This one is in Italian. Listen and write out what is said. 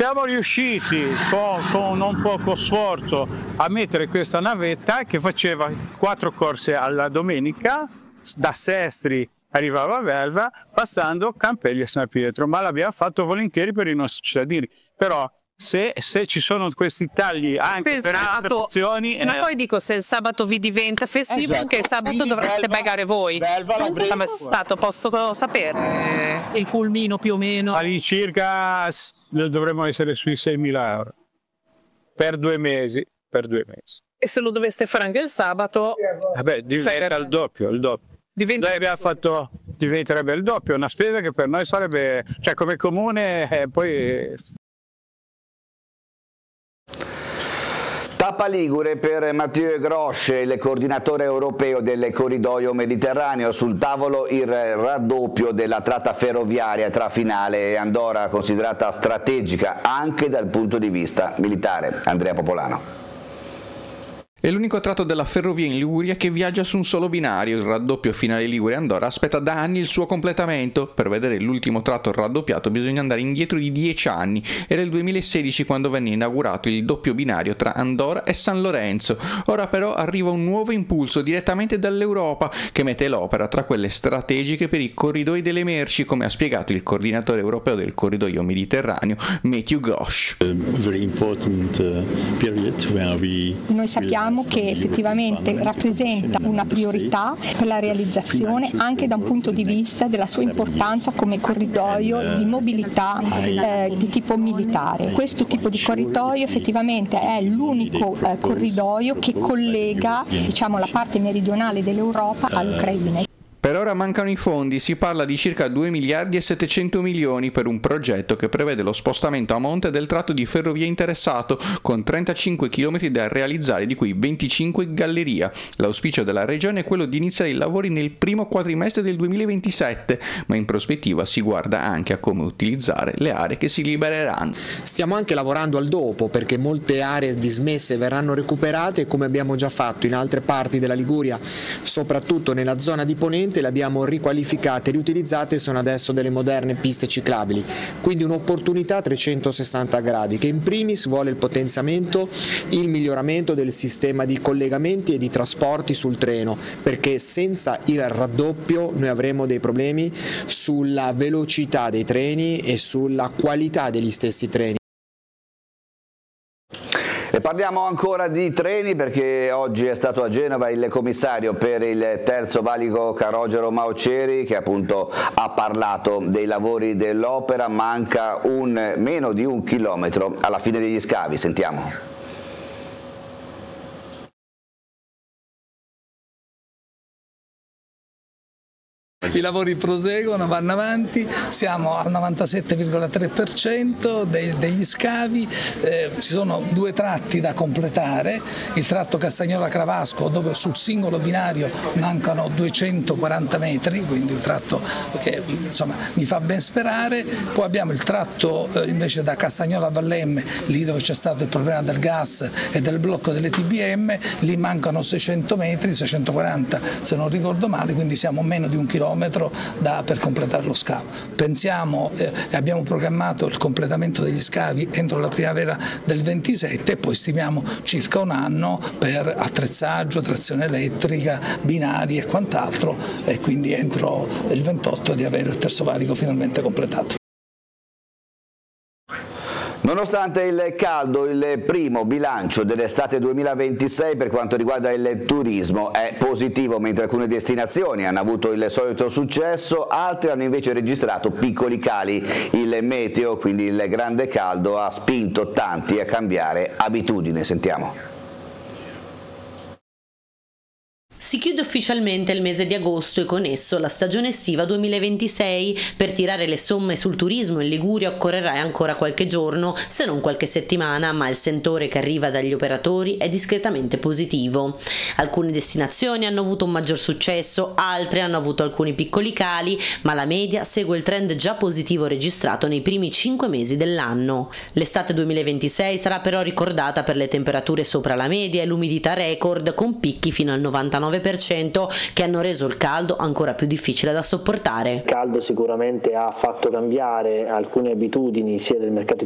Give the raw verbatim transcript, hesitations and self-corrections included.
siamo riusciti con, con non poco sforzo a mettere questa navetta che faceva quattro corse alla domenica, da Sestri arrivava a Velva, passando Campelli e San Pietro, ma l'abbiamo fatto volentieri per i nostri cittadini. Però se, se ci sono questi tagli anche per altre opzioni... Ma eh, poi dico, se il sabato vi diventa festivo, esatto, anche il sabato quindi dovreste Velva, pagare voi. Come è stato, posso sapere il pulmino più o meno? All'incirca dovremmo essere sui seimila euro per due mesi, per due mesi. E se lo doveste fare anche il sabato? Vabbè, diventa il doppio, il doppio. Diventa... Noi abbiamo fatto, diventerebbe il doppio, una spesa che per noi sarebbe, cioè come comune, eh, poi... Tappa Ligure per Mathieu Grosch, il coordinatore europeo del corridoio mediterraneo. Sul tavolo il raddoppio della tratta ferroviaria tra Finale e Andora, considerata strategica anche dal punto di vista militare. Andrea Popolano. È l'unico tratto della ferrovia in Liguria che viaggia su un solo binario. Il raddoppio Finale Ligure-Andorra aspetta da anni il suo completamento. Per vedere l'ultimo tratto raddoppiato bisogna andare indietro di dieci anni. Era il duemilasedici quando venne inaugurato il doppio binario tra Andorra e San Lorenzo. Ora però arriva un nuovo impulso direttamente dall'Europa che mette l'opera tra quelle strategiche per i corridoi delle merci, come ha spiegato il coordinatore europeo del corridoio mediterraneo Mathieu Grosch. Noi sappiamo che effettivamente rappresenta una priorità per la realizzazione anche da un punto di vista della sua importanza come corridoio di mobilità eh, di tipo militare. Questo tipo di corridoio effettivamente è l'unico eh, corridoio che collega, diciamo, la parte meridionale dell'Europa all'Ucraina. Per ora mancano i fondi, si parla di circa due miliardi e settecento milioni per un progetto che prevede lo spostamento a monte del tratto di ferrovia interessato, con trentacinque chilometri da realizzare, di cui venticinque in galleria. L'auspicio della regione è quello di iniziare i lavori nel primo quadrimestre del duemilaventisette, ma in prospettiva si guarda anche a come utilizzare le aree che si libereranno. Stiamo anche lavorando al dopo, perché molte aree dismesse verranno recuperate, come abbiamo già fatto in altre parti della Liguria, soprattutto nella zona di Ponente. Le abbiamo riqualificate, riutilizzate e sono adesso delle moderne piste ciclabili, quindi un'opportunità a trecentosessanta gradi che in primis vuole il potenziamento, il miglioramento del sistema di collegamenti e di trasporti sul treno, perché senza il raddoppio noi avremo dei problemi sulla velocità dei treni e sulla qualità degli stessi treni. E parliamo ancora di treni, perché oggi è stato a Genova il commissario per il terzo valico Calogero Mauceri, che appunto ha parlato dei lavori dell'opera. Manca un, meno di un chilometro alla fine degli scavi. Sentiamo. I lavori proseguono, vanno avanti, siamo al novantasette virgola tre per cento dei, degli scavi, eh, ci sono due tratti da completare, il tratto Castagnola-Cravasco dove sul singolo binario mancano duecentoquaranta metri, quindi un tratto che insomma mi fa ben sperare, poi abbiamo il tratto eh, invece da Castagnola a Vallemme, lì dove c'è stato il problema del gas e del blocco delle T B M, lì mancano seicento metri, seicentoquaranta se non ricordo male, quindi siamo a meno di un chilometro Da, per completare lo scavo. Pensiamo e eh, abbiamo programmato il completamento degli scavi entro la primavera del ventisette e poi stimiamo circa un anno per attrezzaggio, trazione elettrica, binari e quant'altro, e quindi entro il ventotto di avere il terzo valico finalmente completato. Nonostante il caldo, il primo bilancio dell'estate duemilaventisei per quanto riguarda il turismo è positivo, mentre alcune destinazioni hanno avuto il solito successo, altre hanno invece registrato piccoli cali. Il meteo, quindi il grande caldo, ha spinto tanti a cambiare abitudine. Sentiamo. Si chiude ufficialmente il mese di agosto e con esso la stagione estiva duemilaventisei. Per tirare le somme sul turismo in Liguria occorrerà ancora qualche giorno, se non qualche settimana, ma il sentore che arriva dagli operatori è discretamente positivo. Alcune destinazioni hanno avuto un maggior successo, altre hanno avuto alcuni piccoli cali, ma la media segue il trend già positivo registrato nei primi cinque mesi dell'anno. L'estate duemilaventisei sarà però ricordata per le temperature sopra la media e l'umidità record, con picchi fino al novantanove per cento che hanno reso il caldo ancora più difficile da sopportare. Il caldo sicuramente ha fatto cambiare alcune abitudini sia del mercato